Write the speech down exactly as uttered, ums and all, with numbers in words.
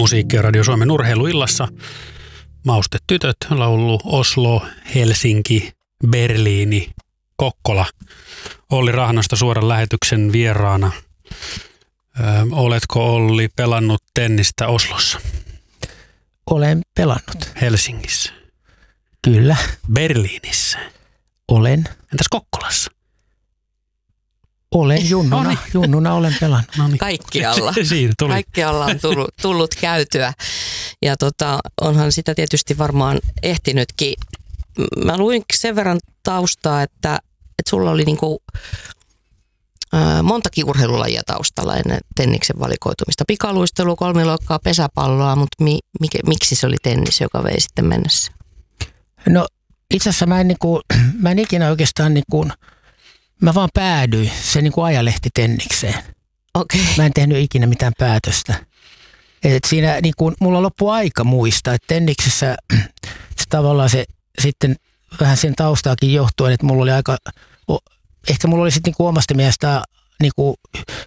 musiikkia Radio Suomen urheiluillassa. Maustetytöt, laulu Oslo, Helsinki, Berliini, Kokkola. Olli Rahnasta suoran lähetyksen vieraana. Ö, oletko Olli pelannut tennistä Oslossa? Olen pelannut. Helsingissä? Kyllä. Berliinissä? Olen. Entäs Kokkolassa? Olen junnuna. Noniin. Junnuna olen pelannut. Noniin. Kaikkialla. Siinä tuli. Kaikkialla on tullut, tullut käytyä. Ja tota, onhan sitä tietysti varmaan ehtinytkin. Mä luin sen verran taustaa, että, että sulla oli niinku, ää, montakin urheilulajia taustalla ennen tenniksen valikoitumista. Pikaluistelu, kolmiloikkaa, pesäpalloa, mutta mi, mikä, miksi se oli tennis, joka vei sitten mennessä? No itse asiassa mä en, niinku, mä en ikinä oikeastaan, niinku, mä vaan päädyin. Se niinku ajalehti tennikseen. Okei. Mä en tehnyt ikinä mitään päätöstä. Et siinä niinku, mulla loppui aika muistaa, että tenniksessä se tavallaan se sitten vähän sen taustaakin johtuen, että mulla oli aika, ehkä mulla oli sitten niinku omasta mielestä niinku